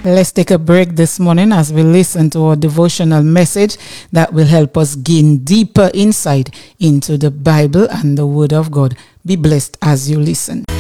Let's take a break this morning as we listen to our devotional message that will help us gain deeper insight into the Bible and the Word of God. Be blessed as you listen.